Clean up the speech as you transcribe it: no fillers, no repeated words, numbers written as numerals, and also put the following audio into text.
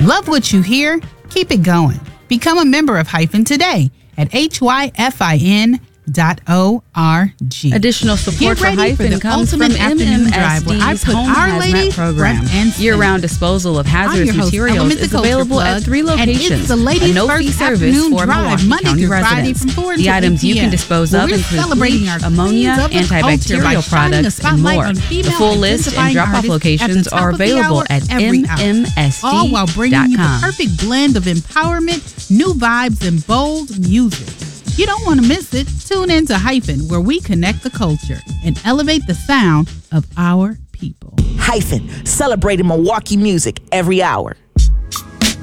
Love what you hear? Keep it going. Become a member of Hyphen today at hyfin.org. Additional support for Hyphen comes from MMSD's Home Hazmat Program. Year-round disposal of hazardous materials is available at 3 locations. A no-fee service for Milwaukee County residents. The items you can dispose of include bleach, ammonia, antibacterial products, and more. The full list and drop-off locations are available at MMSD.com. All while bringing you the perfect blend of empowerment, new vibes, and bold music. You don't want to miss it. Tune in to Hyphen, where we connect the culture and elevate the sound of our people. Hyphen, celebrating Milwaukee music every hour.